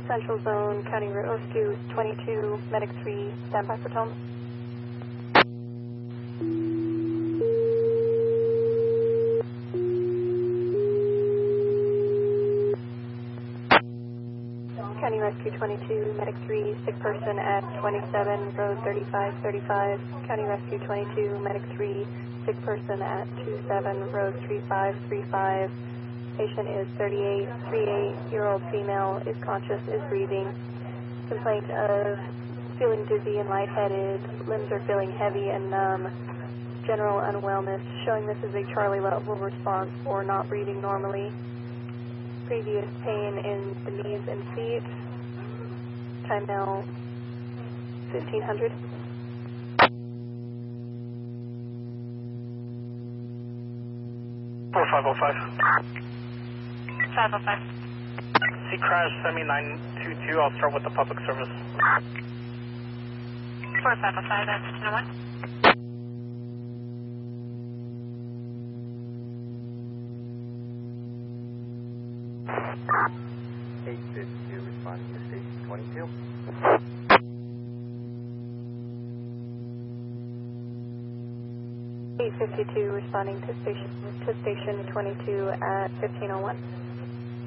Central Zone, County Rescue 22, Medic 3, standby for tone. County Rescue 22, Medic 3, sick person at 27, road 3535. County Rescue 22, Medic 3, sick person at 27, road 3535. Patient is 38-year-old female, is conscious, is breathing. Complaint of feeling dizzy and lightheaded, limbs are feeling heavy and numb. General unwellness, showing this is a Charlie level response for not breathing normally. Previous pain in the knees and feet. Time now 1500. Four 505. 505. See crash, send me 922. I'll start with the public service. 4505, that's 1501. Responding to station 22. 852 responding to station 22 at 1501.